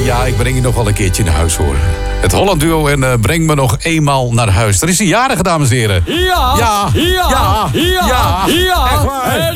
Ja, ik breng je nog wel een keertje naar huis, hoor. Het Holland Duo en breng me nog eenmaal naar huis. Er is een jarige, dames en heren. Ja. Ja. Ja. Ja. Ja. Ja. Ja. Echt waar.